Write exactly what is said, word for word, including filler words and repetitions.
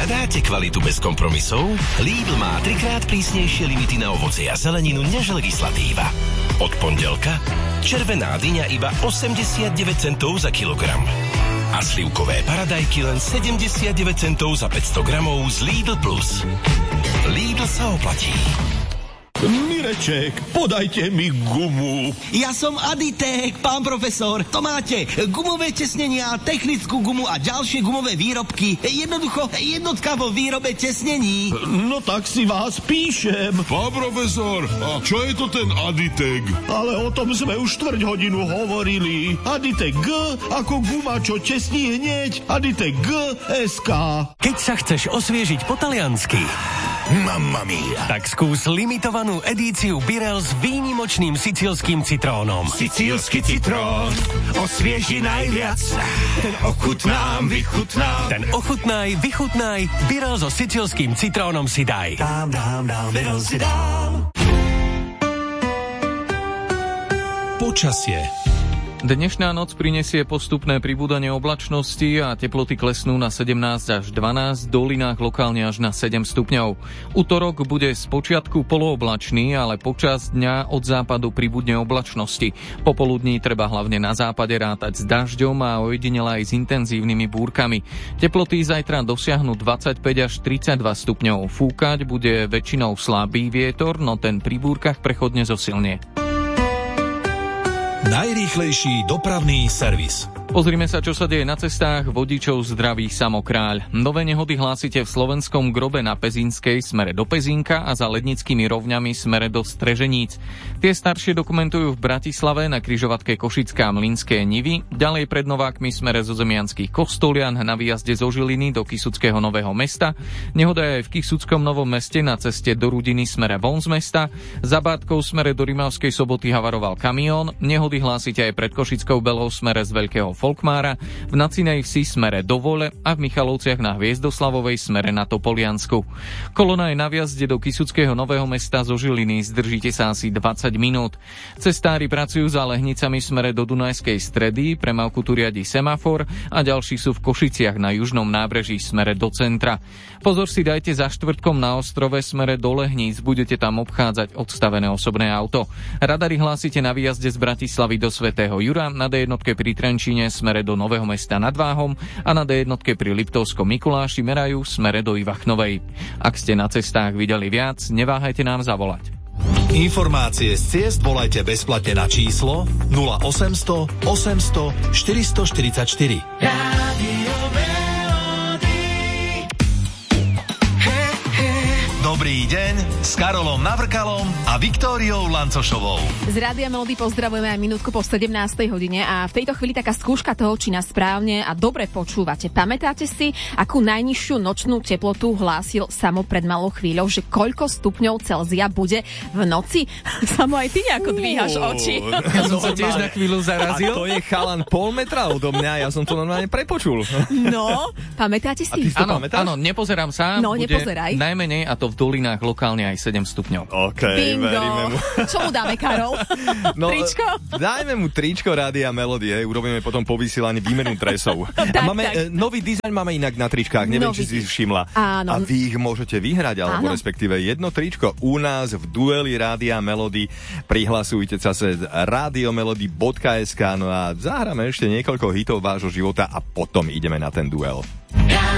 Hľadáte kvalitu bez kompromisov? Lidl má trikrát prísnejšie limity na ovocie a zeleninu než legislatíva. Od pondelka červená dyňa iba osemdesiatdeväť centov za kilogram. A slivkové paradajky len sedemdesiatdeväť centov za päťsto gramov z Lidl Plus. Lidl sa oplatí. Mireček, podajte mi gumu. Ja som Aditek, pán profesor. To máte gumové tesnenia, technickú gumu a ďalšie gumové výrobky. Jednoducho jednotka vo výrobe tesnení. No tak si vás píšem. Pán profesor, a čo je to ten Aditek? Ale o tom sme už štvrť hodinu hovorili. Aditek G ako guma, čo tesní hneď. Aditek G es ká. Keď sa chceš osviežiť po taliansky, Mamma mia. tak skús limitovanú edíciu Birel s výnimočným sicílskym citrónom. Sicílsky citrón osvieži najviac. Ten ochutnám, vychutnám. Ten ochutnaj, vychutnaj, Birel so sicílskym citrónom si daj. Dám, dám, dám, Birel si dám. Počasie. Dnešná noc prinesie postupné pribúdanie oblačnosti a teploty klesnú na sedemnásť až dvanásť, v dolinách lokálne až na sedem stupňov. Utorok bude spočiatku polooblačný, ale počas dňa od západu pribudne oblačnosti. Popoludní treba hlavne na západe rátať s dažďom a ojedinele aj s intenzívnymi búrkami. Teploty zajtra dosiahnu dvadsaťpäť až tridsaťdva stupňov. Fúkať bude väčšinou slabý vietor, no ten pri búrkach prechodne zosilnie. Najrýchlejší dopravný servis. Pozrime sa, čo sa deje na cestách. Vodičov zdraví Samokráľ. Nové nehody hlásite v Slovenskom Grobe na Pezínskej smere do Pezínka a za Lednickými rovňami smere do Streženíc. Tie staršie dokumentujú v Bratislave na križovatke Košická Mlynské Nivy, ďalej pred Novákmi smere zo Zemianských Kostolian na výjazde zo Žiliny do Kysuckého Nového Mesta. Nehoda je aj v Kysuckom Novom Meste na ceste do Rudiny smere von z mesta. Za Bátkou smere do Rimavskej Soboty havaroval kamión. Nehody hlásite aj pred Košickou Belou smere z Veľkého Folkmára, v Nacinej Vsi smere do Vole a v Michalovciach na Hviezdoslavovej smere na Topoliansku. Kolona je na výjazde do Kysuckého Nového Mesta zo Žiliny, zdržíte sa asi dvadsať minút. Cestári pracujú za Lehnicami smere do Dunajskej Stredy, premávku tu riadi semafor a ďalší sú v Košiciach na južnom nábreží smere do centra. Pozor si dajte za Štvrtkom na Ostrove smere do Lehníc, budete tam obchádzať odstavené osobné auto. Radary hlásite na výjazde z Bratislavy do Svätého Jura, na dé jednotke pri Trenčíne smere do Nového Mesta nad Váhom a na dé jednotke pri Liptovskom Mikuláši merajú smere do Ivachnovej. Ak ste na cestách videli viac, neváhajte nám zavolať. Informácie z ciest volajte bezplatne na číslo nula osemsto osemsto štyristoštyridsaťštyri. Dobrý deň s Karolom Navrkalom a Viktóriou Lancošovou. Z Rádia Melody pozdravujeme aj minútku po sedemnástej hodine a v tejto chvíli taká skúška toho, či nás správne a dobre počúvate. Pamätáte si, akú najnižšiu nočnú teplotu hlásil Samo pred malou chvíľou, že koľko stupňov Celzia bude v noci? Samo, aj ty nejako dvíhaš oči. Ja som sa tiež na chvíľu zarazil. A to je chalan pol metra odo mňa, ja som to normálne prepočul. No, pamätáte si? Áno, áno, nepozerám sa. No, nepozeraj. Najmenej, a to v dolinách lokálne aj sedem stupňov. OK, Bingo. veríme mu. Čo mu dáme, Karol? No, tričko? Dajme mu tričko Rádia Melody, hej, urobíme potom po vysielaní výmenu dresov. tak, a máme, tak. E, nový dizajn máme inak na tričkách, neviem, Nový. či si všimla. Áno. A vy ich môžete vyhrať, alebo Áno. respektíve jedno tričko u nás v dueli Rádia Melody. Prihlasujte sa cez radiomelody bodka es ká, no a zahráme ešte niekoľko hitov vášho života a potom ideme na ten duel.